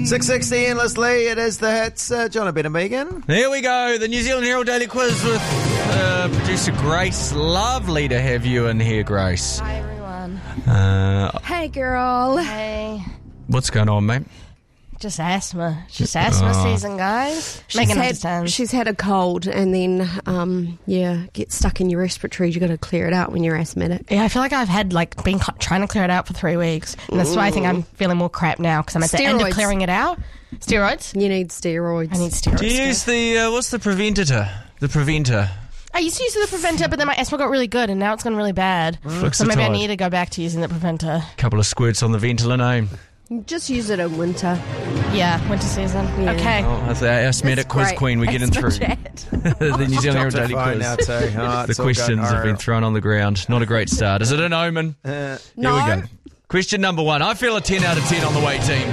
6:60 endlessly. It is the hits. John Ben and Megan. Here we go. The New Zealand Herald Daily Quiz with producer Grace. Lovely to have you in here, Grace. Hi, everyone. Hey, girl. Hey. What's going on, mate? Just asthma. It's just asthma season, guys. Megan understands. She's had a cold and then, get stuck in your respiratory. You got to clear it out when you're asthmatic. Yeah, I feel like I've had been trying to clear it out for 3 weeks, and that's why I think I'm feeling more crap now because I'm at the end of clearing it out. Steroids? You need steroids. I need steroids. Do you use the what's the preventer? The preventer. I used to use the preventer, but then my asthma got really good, and now it's gone really bad. So maybe I need to go back to using the preventer. Couple of squirts on the Ventolin, eh? Just use it in winter. Yeah, winter season. Yeah. Okay. Oh, that's our asthmatic quiz queen. We're getting through. The New Zealand Herald Daily Quiz. Now too. Oh, The questions have been thrown on the ground. Not a great start. Is it an omen? No. Here we go. Question number 1. I feel a 10 out of 10 on the way, team.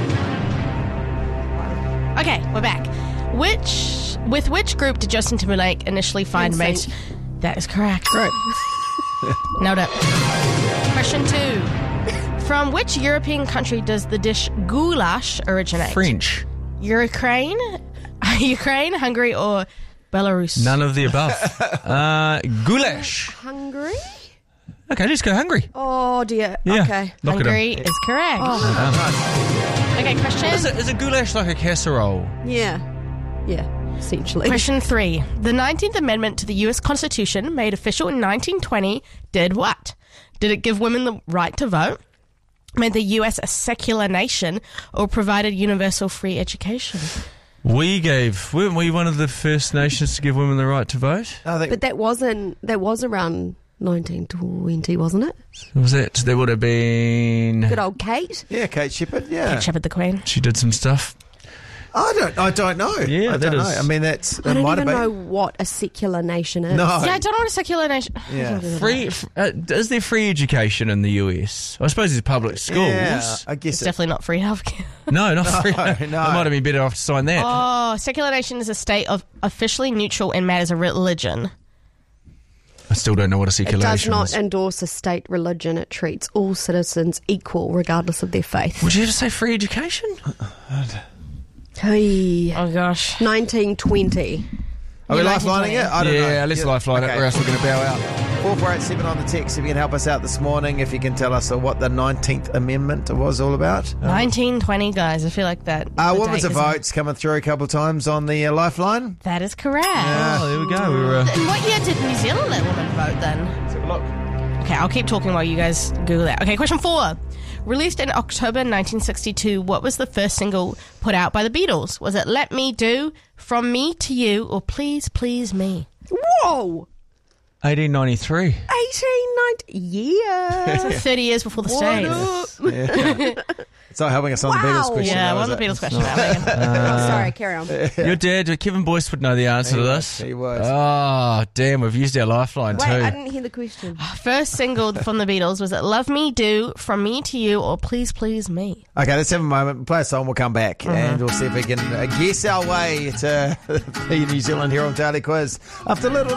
Okay, we're back. With which group did Justin Timberlake initially find mates? That is correct. Right. Nailed it. Question 2. From which European country does the dish goulash originate? French. Ukraine, Hungary, or Belarus? None of the above. Goulash. Hungry? Okay, let's go Hungary. Oh, dear. Yeah. Okay. Lock it in. Hungary is correct. Okay, question. Is a goulash like a casserole? Yeah. Yeah, essentially. Question 3. The 19th Amendment to the U.S. Constitution, made official in 1920, did what? Did it give women the right to vote? Made the U.S. a secular nation, or provided universal free education? Weren't we one of the first nations to give women the right to vote? I think But that was around 1920, wasn't it? Was that? There would have been. Good old Kate. yeah, Kate Shepherd. Yeah, Kate Shepherd, the Queen. She did some stuff. I don't know. Yeah, I that don't is- know. I mean, I don't might even have know been. what a secular nation is. No. Yeah, I don't know what a secular nation... Yeah. Is there free education in the US? I suppose there's public schools. Yeah, I guess It's definitely not free healthcare. No, not free. no. I might have been better off to sign that. Oh, secular nation is a state of officially neutral in matters of religion. I still don't know what a It secular does nation not is. endorse a state religion. It treats all citizens equal, regardless of their faith. Would you just say free education? Hey. Oh, gosh. 1920. Are we Yeah, lifelining it? I don't know. Yeah, let's lifeline it, or else we're going to bow out. 4487 on the text if you can help us out this morning. If you can tell us what the 19th Amendment was all about. 1920, guys. I feel like that. the What was date the is- votes coming through a couple of times on the lifeline? That is correct. Oh, there we go. We were. In what year did New Zealand let women vote then? Let's have a look. Okay, I'll keep talking while you guys Google that. Okay, question 4. Released in October 1962, what was the first single put out by the Beatles? Was it Let Me Do, From Me to You, or Please Please Me? Whoa! 1893. 1890. Yeah. So 30 years before the States. It's not helping us on the Beatles Wow. question. Yeah, though, one is of the it? Beatles question now, Megan. Oh, sorry, carry on. Your dad, Kevin Boyce, would know the answer to this. He would. Oh, damn, we've used our lifeline Wait, too. I didn't hear the question. First single from the Beatles, was it Love Me Do, From Me to You, or Please Please Me? Okay, let's have a moment. Play a song. We'll come back and we'll see if we can guess our way to the New Zealand Herald Daily Quiz after a little.